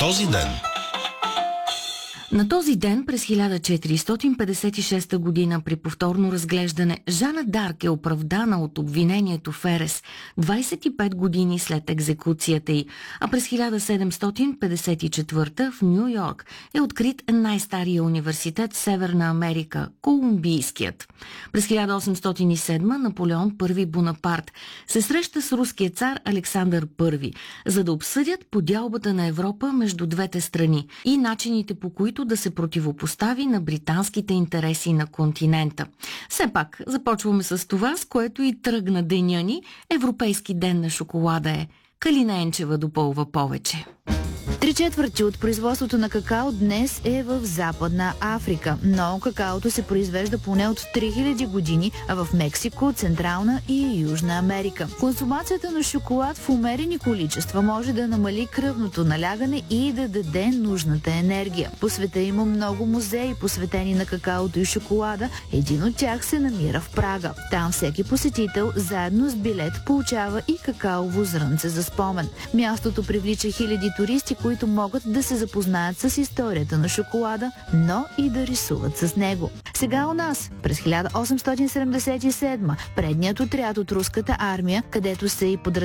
този ден. На този ден през 1456 година при повторно разглеждане Жана Дарк е оправдана от обвинението в ерес 25 години след екзекуцията й, а през 1754 в Ню Йорк е открит най-стария университет в Северна Америка – Колумбийският. През 1807 Наполеон I Бонапарт се среща с руския цар Александър I, за да обсъдят подялбата на Европа между двете страни и начините, по които да се противопостави на британските интереси на континента. Все пак, започваме с това, с което и тръгна деня ни. Европейски ден на шоколада е. Калина Енчева допълва повече. 3/4 от производството на какао днес е в Западна Африка, но какаото се произвежда поне от 3000 години, а в Мексико, Централна и Южна Америка. Консумацията на шоколад в умерени количества може да намали кръвното налягане и да даде нужната енергия. По света има много музеи, посветени на какаото и шоколада. Един от тях се намира в Прага. Там всеки посетител заедно с билет получава и какаово зрънце за спомен. Мястото привлича хиляди туристи, които могат да се запознаят с историята на шоколада, но и да рисуват с него. Сега у нас, през 1877, предният отряд от руската армия, където са и подразделения